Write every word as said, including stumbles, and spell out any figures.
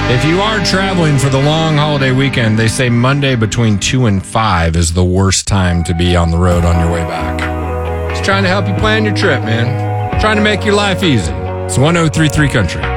If you are traveling for the long holiday weekend, they say Monday between two and five is the worst time to be on the road on your way back. Just trying to help you plan your trip, man. Trying to make your life easy. It's one oh three three Country.